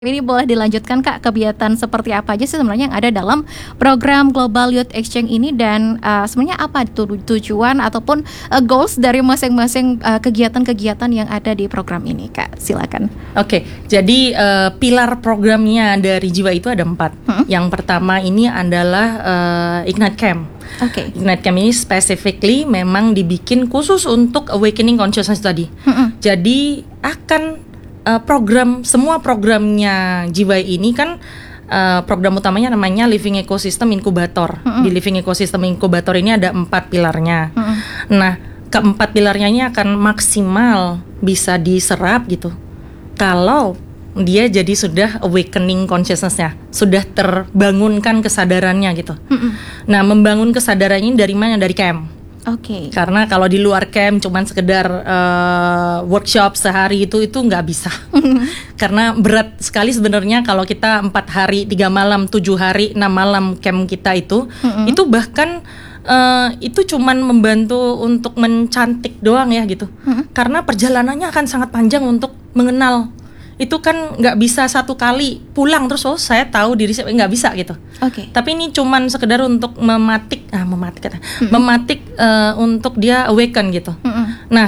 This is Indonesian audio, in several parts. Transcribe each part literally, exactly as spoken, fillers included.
Ini boleh dilanjutkan Kak, kegiatan seperti apa aja sih sebenarnya yang ada dalam program Global Youth Exchange ini dan uh, sebenarnya apa tu- tujuan ataupun uh, goals dari masing-masing uh, kegiatan-kegiatan yang ada di program ini Kak, silakan. Oke, jadi uh, pilar programnya dari Jiwa itu ada empat. Hmm? Yang pertama ini adalah uh, Ignite Camp. Oke. Okay. Ignite Camp ini specifically memang dibikin khusus untuk awakening consciousness tadi. Hmm. Jadi akan Uh, program semua programnya Jiwa ini kan uh, program utamanya namanya Living Ecosystem Incubator. Mm-hmm. Di Living Ecosystem Incubator ini ada empat pilarnya. Mm-hmm. Nah, keempat pilarnya ini akan maksimal bisa diserap gitu kalau dia jadi sudah awakening consciousness-nya, sudah terbangunkan kesadarannya gitu. Mm-hmm. Nah, membangun kesadarannya dari mana? Dari camp. Oke. Okay. Karena kalau di luar camp cuman sekedar uh, workshop sehari itu itu nggak bisa. Karena berat sekali sebenarnya kalau kita empat hari tiga malam tujuh hari enam malam camp kita itu mm-hmm. itu bahkan uh, itu cuman membantu untuk mencantik doang ya gitu. Mm-hmm. Karena perjalanannya akan sangat panjang untuk mengenal. Itu kan nggak bisa satu kali pulang terus oh saya tahu diri saya, nggak bisa gitu. Oke. Okay. Tapi ini cuman sekedar untuk mematik, ah mematik kata, mm-hmm. mematik uh, untuk dia awaken gitu. Mm-hmm. Nah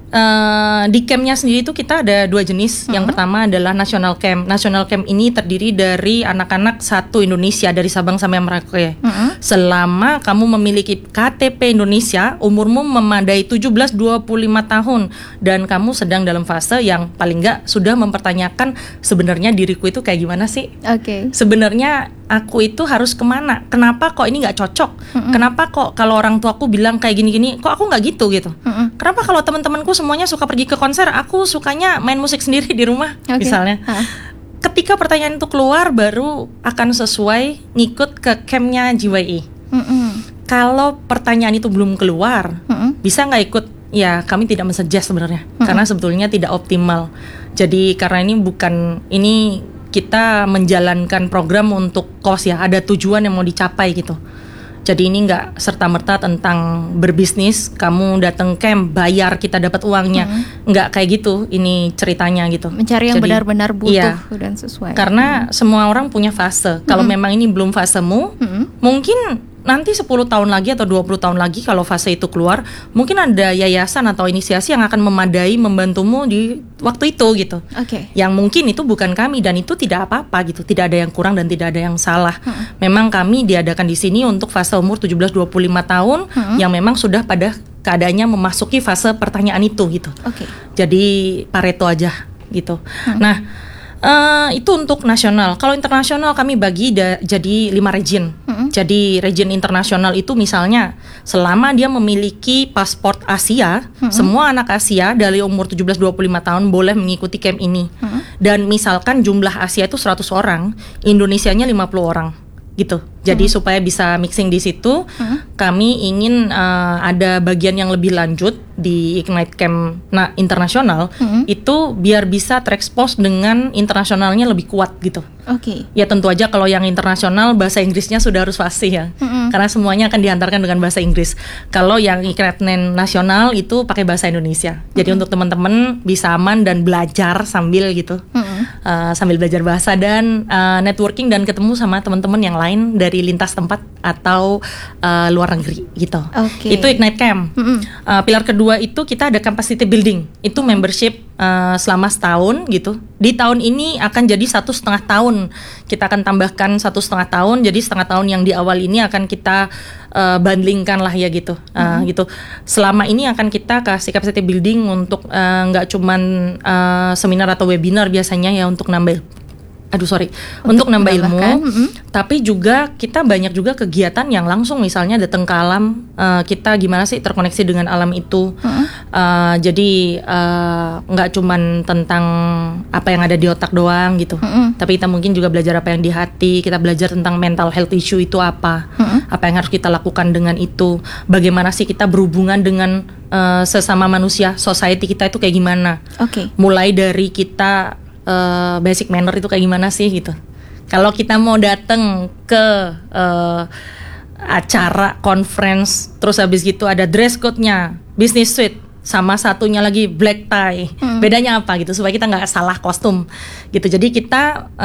uh, di campnya sendiri itu kita ada dua jenis. Mm-hmm. Yang pertama adalah National Camp. National Camp ini terdiri dari anak-anak satu Indonesia dari Sabang sampai Merauke. Mm-hmm. Selama kamu memiliki K T P Indonesia, umurmu memadai tujuh belas sampai dua puluh lima tahun dan kamu sedang dalam fase yang paling enggak sudah mempertanyakan sebenarnya diriku itu kayak gimana sih? Oke. Okay. Sebenarnya aku itu harus kemana? Kenapa kok ini nggak cocok? Mm-hmm. Kenapa kok kalau orang tuaku bilang kayak gini-gini, kok aku nggak gitu gitu? Mm-hmm. Kenapa kalau teman-temanku semuanya suka pergi ke konser, aku sukanya main musik sendiri di rumah, okay. Misalnya? Uh. Ketika pertanyaan itu keluar, baru akan sesuai ngikut ke campnya J Y I. Mm-hmm. Kalau pertanyaan itu belum keluar, mm-hmm. bisa nggak ikut? Ya, kami tidak mensuggest sebenarnya, mm-hmm. karena sebetulnya tidak optimal. Jadi karena ini bukan ini kita menjalankan program untuk cost ya, ada tujuan yang mau dicapai gitu. Jadi ini nggak serta-merta tentang berbisnis, kamu datang camp, bayar, kita dapat uangnya. Mm-hmm. Nggak kayak gitu, ini ceritanya gitu. Mencari yang Jadi, benar-benar butuh iya, dan sesuai. Karena mm-hmm. semua orang punya fase. Kalau mm-hmm. memang ini belum fasemu, mm-hmm. mungkin nanti sepuluh tahun lagi atau dua puluh tahun lagi kalau fase itu keluar, mungkin ada yayasan atau inisiasi yang akan memadai membantumu di waktu itu gitu. Oke. Okay. Yang mungkin itu bukan kami dan itu tidak apa-apa gitu, tidak ada yang kurang dan tidak ada yang salah. Hmm. Memang kami diadakan di sini untuk fase umur tujuh belas sampai dua puluh lima tahun hmm. yang memang sudah pada keadaannya memasuki fase pertanyaan itu gitu. Oke. Okay. Jadi Pareto aja gitu. Hmm. Nah, Uh, itu untuk nasional. Kalau internasional kami bagi da- jadi lima region. Mm-hmm. Jadi region internasional itu misalnya selama dia memiliki paspor Asia, mm-hmm. semua anak Asia dari umur tujuh belas sampai dua puluh lima tahun boleh mengikuti camp ini. Mm-hmm. Dan misalkan jumlah Asia itu seratus orang, Indonesianya lima puluh orang gitu. Jadi hmm. supaya bisa mixing di situ, hmm. kami ingin uh, ada bagian yang lebih lanjut di Ignite Camp nah, internasional, hmm. itu biar bisa terekspos dengan internasionalnya lebih kuat gitu. Oke. Okay. Ya tentu aja kalau yang internasional bahasa Inggrisnya sudah harus fasih ya, hmm. karena semuanya akan diantarkan dengan bahasa Inggris. Kalau yang Ignite nasional itu pakai bahasa Indonesia. Jadi hmm. untuk teman-teman bisa aman dan belajar sambil gitu, hmm. uh, sambil belajar bahasa dan uh, networking dan ketemu sama teman-teman yang lain dari lintas tempat atau uh, luar negeri gitu. Okay. Itu Ignite Camp. Mm-hmm. Uh, pilar kedua itu kita ada capacity building. Itu membership uh, selama setahun gitu. Di tahun ini akan jadi satu setengah tahun. Kita akan tambahkan satu setengah tahun. Jadi setengah tahun yang di awal ini akan kita uh, bundlingkan lah ya gitu. Uh, mm-hmm. Gitu. Selama ini akan kita kasih capacity building untuk nggak uh, cuman uh, seminar atau webinar biasanya ya untuk nambah Aduh sorry untuk, untuk nambah ilmu, mm-hmm. tapi juga kita banyak juga kegiatan yang langsung misalnya datang ke alam, uh, kita gimana sih terkoneksi dengan alam itu, mm-hmm. uh, jadi nggak uh, cuman tentang apa yang ada di otak doang gitu, mm-hmm. tapi kita mungkin juga belajar apa yang di hati, kita belajar tentang mental health issue itu apa, mm-hmm. apa yang harus kita lakukan dengan itu, bagaimana sih kita berhubungan dengan uh, sesama manusia, society kita itu kayak gimana, okay. mulai dari kita Uh, basic manner itu kayak gimana sih gitu. Kalau kita mau datang ke uh, acara conference terus habis gitu ada dress code-nya, business suite, sama satunya lagi black tie. Hmm. Bedanya apa gitu supaya kita nggak salah kostum gitu. Jadi kita